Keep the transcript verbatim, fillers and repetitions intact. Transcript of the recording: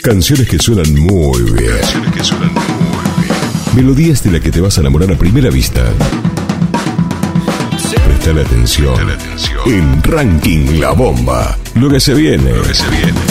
Canciones que suenan muy bien. Canciones que suenan muy bien. Melodías de la que te vas a enamorar a primera vista. Prestale atención. Prestale atención. En Ranking La Bomba. Lo que se viene. Lo que se viene.